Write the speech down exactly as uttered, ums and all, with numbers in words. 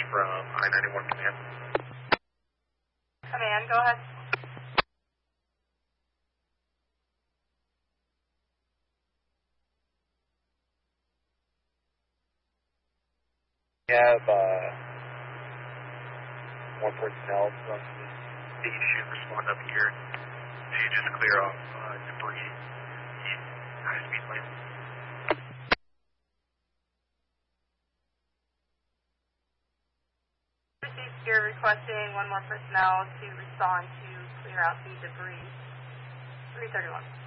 from I ninety-one Command. Command, go ahead. We have uh, more personnel from the station respond up here to just clear off uh, debris in high-speed lane. You're requesting one more personnel to respond to clear out the debris. three thirty-one.